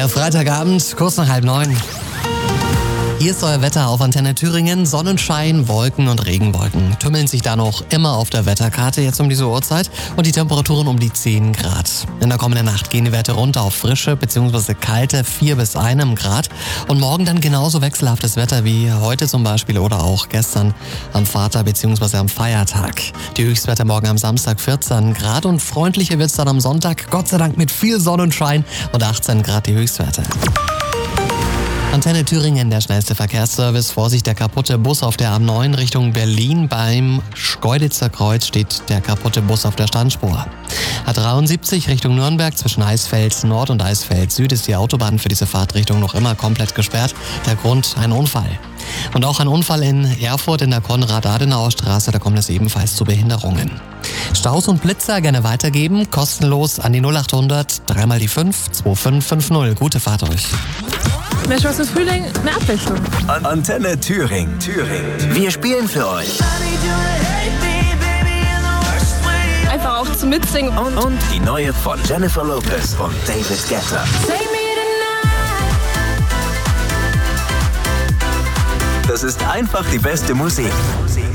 Der Freitagabend, kurz nach 8:30. Hier ist euer Wetter auf Antenne Thüringen. Sonnenschein, Wolken und Regenwolken tümmeln sich da noch immer auf der Wetterkarte jetzt um diese Uhrzeit und die Temperaturen um die 10 Grad. In der kommenden Nacht gehen die Werte runter auf frische bzw. kalte 4 bis 1 Grad und morgen dann genauso wechselhaftes Wetter wie heute zum Beispiel oder auch gestern am Vater- bzw. am Feiertag. Die Höchstwerte morgen am Samstag 14 Grad und freundlicher wird's dann am Sonntag, Gott sei Dank mit viel Sonnenschein und 18 Grad die Höchstwerte. Antenne Thüringen, der schnellste Verkehrsservice. Vorsicht, der kaputte Bus auf der A9 Richtung Berlin. Beim Schkeuditzer Kreuz steht der kaputte Bus auf der Standspur. A73 Richtung Nürnberg zwischen Eisfeld Nord und Eisfeld Süd ist die Autobahn für diese Fahrtrichtung noch immer komplett gesperrt. Der Grund: ein Unfall. Und auch ein Unfall in Erfurt in der Konrad-Adenauer-Straße, da kommt es ebenfalls zu Behinderungen. Staus und Blitzer gerne weitergeben, kostenlos an die 0800 3 mal die 5 2550. Gute Fahrt euch. Mehr Spaß im Frühling, mehr Abwechslung. Antenne Thüringen. Wir spielen für euch. Einfach auch zum Mitsingen. Und die neue von Jennifer Lopez und David Guetta. Das ist einfach die beste Musik.